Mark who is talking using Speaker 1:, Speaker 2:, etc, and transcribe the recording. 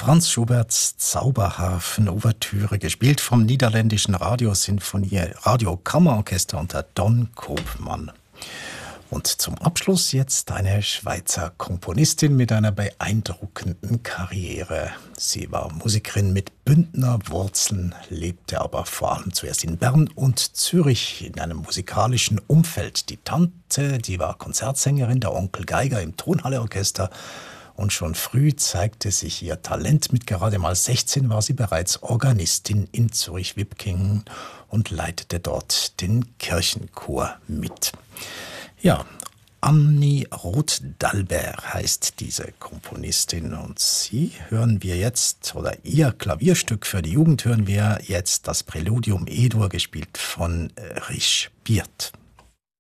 Speaker 1: Franz Schuberts Zauberharfen-Ouvertüre, gespielt vom niederländischen Radiokammerorchester unter Don Koopman. Und zum Abschluss jetzt eine Schweizer Komponistin mit einer beeindruckenden Karriere. Sie war Musikerin mit Bündner Wurzeln, lebte aber vor allem zuerst in Bern und Zürich in einem musikalischen Umfeld. Die Tante, die war Konzertsängerin, der Onkel Geiger im Tonhalleorchester. Und schon früh zeigte sich ihr Talent. Mit gerade mal 16 war sie bereits Organistin in Zürich-Wipkingen und leitete dort den Kirchenchor mit. Ja, Annie Roth-Dalbert heißt diese Komponistin und sie hören wir jetzt, oder ihr Klavierstück für die Jugend hören wir jetzt das Präludium E-Dur, gespielt von Rich Biert.